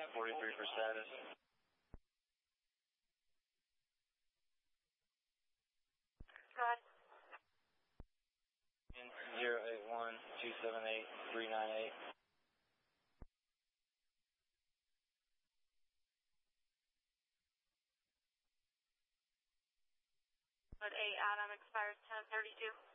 43 for status. Go ahead. 081-278-398. But 8 Adam expires 10:32.